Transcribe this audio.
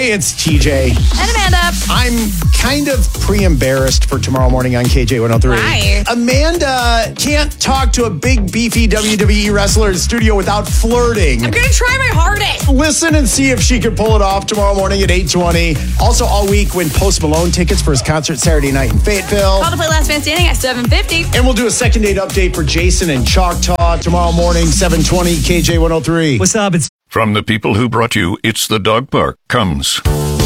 Hey, it's TJ. And Amanda. I'm kind of pre-embarrassed for tomorrow morning on KJ103. Why? Amanda can't talk to a big, beefy WWE wrestler in the studio without flirting. I'm going to try my hardest. Listen and see if she can pull it off tomorrow morning at 8:20. Also, all week, win Post Malone tickets for his concert Saturday night in Fayetteville. Call to play Last Man Standing at 7:50. And we'll do a second date update for Jason and Choctaw tomorrow morning, 7:20, KJ103. What's up? It's From the people who brought you It's the Dog Park comes